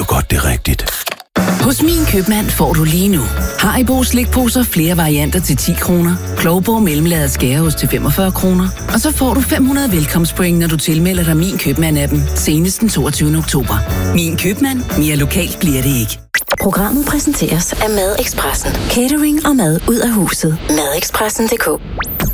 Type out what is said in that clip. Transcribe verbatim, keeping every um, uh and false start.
godt, det er rigtigt. Hos Min Købmand får du lige nu Haribo slikposer flere varianter til ti kroner, Klovborg mellemlaget skæreost til femogfyrre kroner, og så får du fem hundrede velkomstpoint, når du tilmelder dig Min Købmand-appen senest den toogtyvende oktober. Min Købmand. Mere lokalt bliver det ikke. Programmet præsenteres af Madexpressen. Catering og mad ud af huset. Madexpressen punktum d k